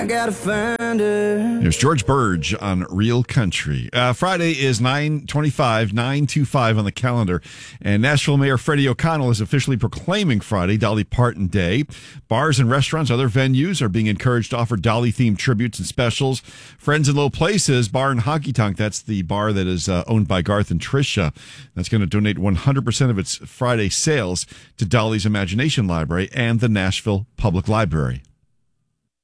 I gotta find her. There's George Burge on Real Country. Friday is 9/25 on the calendar, and Nashville Mayor Freddie O'Connell is officially proclaiming Friday Dolly Parton Day. Bars and restaurants, other venues are being encouraged to offer Dolly-themed tributes and specials. Friends in Low Places Bar and Honky Tonk, that's the bar that is owned by Garth and Trisha. That's going to donate 100% of its Friday sales to Dolly's Imagination Library and the Nashville Public Library.